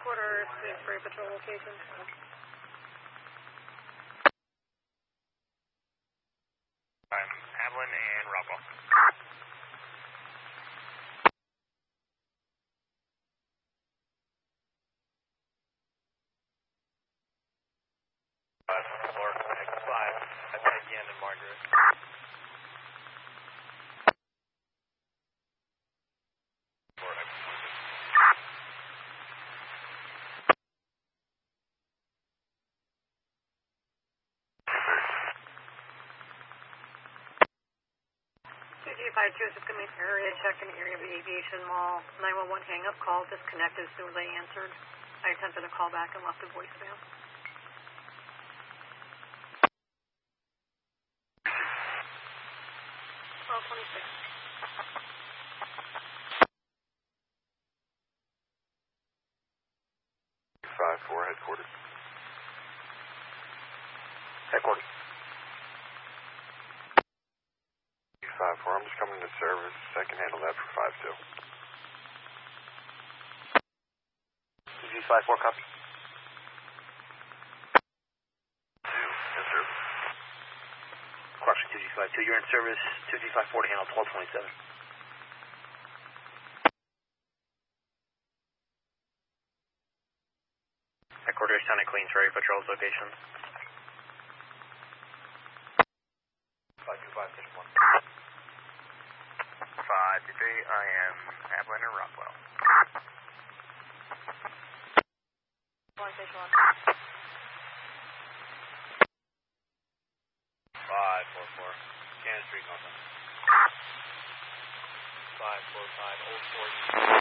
Headquarters, Queensbury Patrol location. I'm Avalon and Rockwell. Floor X5, that's again in Margaret. Floor X5. G5 Joseph Command area, check in area of the Aviation Mall. 911 hang-up call disconnected as soon as I answered. I attempted a call back and left a voicemail. 1226. 5-4 headquarters. Headquarters. 5-4, I'm just coming to service. I can handle that for 5-2. G5-4 copy. 2, yes sir. Question 2G52, you're in service. 2G54 to handle 1227. Headquarters, Town of Queensbury, patrols location. 525-1. 5-3, I am Avalon and Rockwell. 1 fish 1. 544. Cannon Street, Northern. 545, Old Fort.